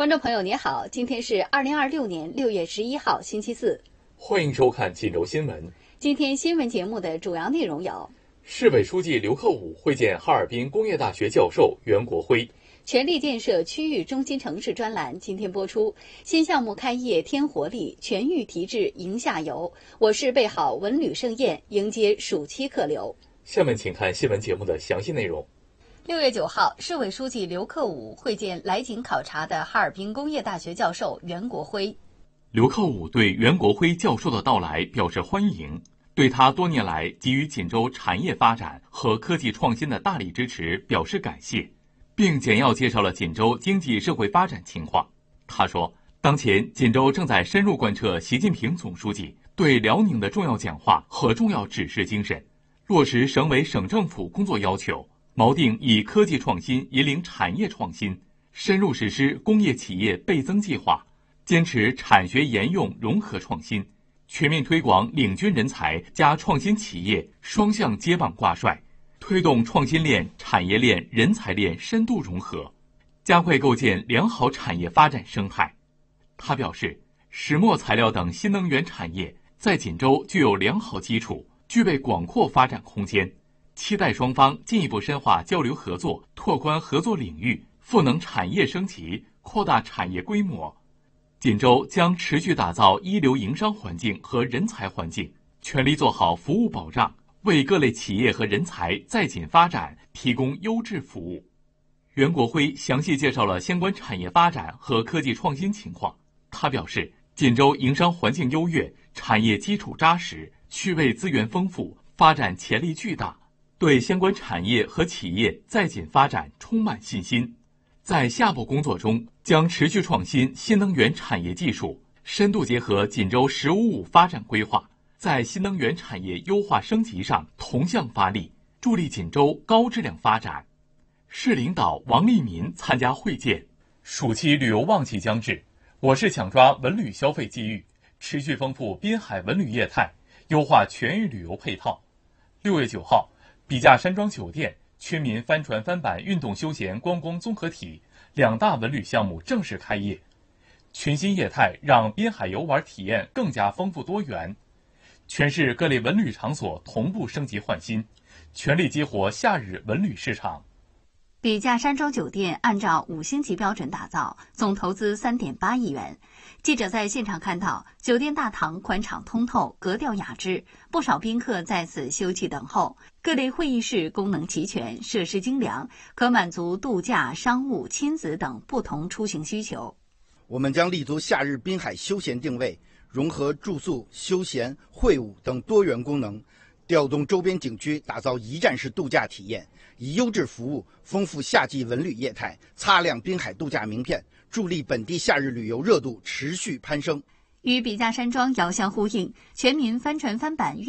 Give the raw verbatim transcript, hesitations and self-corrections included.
观众朋友你好，今天是二零二六年六月十一号星期四， 欢迎收看锦州新闻。 今天新闻节目的主要内容有： 市委书记刘克武会见哈尔滨工业大学教授袁国辉。 全力建设区域中心城市专栏今天播出，新项目开业添活力，全域提质迎下游。我市备好文旅盛宴，迎接暑期客流。 下面请看新闻节目的详细内容。 六月九号，市委书记刘克武会见来锦考察的哈尔滨工业大学教授袁国辉。 刘克武对袁国辉教授的到来表示欢迎，对他多年来给予锦州产业发展和科技创新的大力支持表示感谢，并简要介绍了锦州经济社会发展情况。他说，当前锦州正在深入贯彻习近平总书记对辽宁的重要讲话和重要指示精神，落实省委省政府工作要求，锚定以科技创新引领产业创新，深入实施工业企业倍增计划，坚持产学研用融合创新，全面推广领军人才加创新企业双向接棒挂帅，推动创新链、产业链、人才链深度融合，加快构建良好产业发展生态。他表示，石墨材料等新能源产业在锦州具有良好基础，具备广阔发展空间，期待双方进一步深化交流合作，拓宽合作领域，赋能产业升级，扩大产业规模。锦州将持续打造一流营商环境和人才环境，全力做好服务保障，为各类企业和人才在锦发展提供优质服务。袁国辉详细介绍了相关产业发展和科技创新情况。他表示，锦州营商环境优越，产业基础扎实，区位资源丰富，发展潜力巨大，对相关产业和企业在锦发展充满信心。在下步工作中，将持续创新新能源产业技术，深度结合锦州“十五五”发展规划，在新能源产业优化升级上同向发力，助力锦州高质量发展。市领导王立民参加会见。 暑期旅游旺季将至，我市抢抓文旅消费机遇，持续丰富滨海文旅业态，优化全域旅游配套。六月九号，笔架山庄酒店全民帆船帆板运动休闲观光综合体两大文旅项目正式开业，全新业态让滨海游玩体验更加丰富多元。全市各类文旅场所同步升级换新，全力激活夏日文旅市场。 笔架山庄酒店按照五星级标准打造，总投资 三点八亿元。记者在现场看到，酒店大堂宽敞通透，格调雅致，不少宾客在此休憩等候。各类会议室功能齐全，设施精良，可满足度假、商务、亲子等不同出行需求。 我们将立足夏日滨海休闲定位，融合住宿、休闲、会晤等多元功能，调动周边景区打造一站式度假体验，以优质服务丰富夏季文旅业态，擦亮滨海度假名片，助力本地夏日旅游热度持续攀升。 与笔架山庄遥相呼应，全民帆船帆板